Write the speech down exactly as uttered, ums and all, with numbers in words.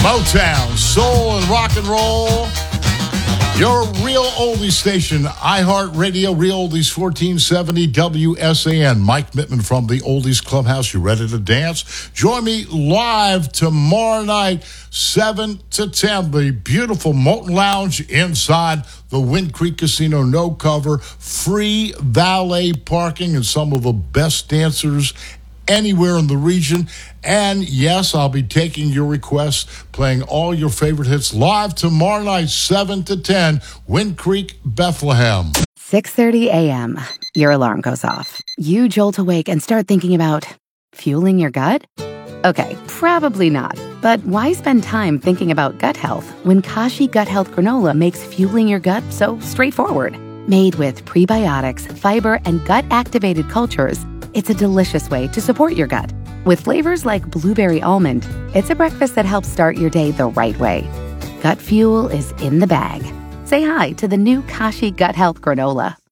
Motown, soul, and rock and roll. Your real oldies station, iHeartRadio, Real Oldies fourteen seventy W S A N. Mike Mittman from the Oldies Clubhouse. You ready to dance? Join me live tomorrow night, seven to ten. The beautiful Molten Lounge inside the Wind Creek Casino. No cover, free valet parking, and some of the best dancers anywhere in the region. And yes, I'll be taking your requests, playing all your favorite hits live tomorrow night, seven to ten, Wind Creek, Bethlehem. six thirty a.m. Your alarm goes off. You jolt awake and start thinking about fueling your gut? Okay, probably not. But why spend time thinking about gut health when Kashi Gut Health Granola makes fueling your gut so straightforward? Made with prebiotics, fiber, and gut-activated cultures, it's a delicious way to support your gut. With flavors like blueberry almond, it's a breakfast that helps start your day the right way. Gut fuel is in the bag. Say hi to the new Kashi Gut Health Granola.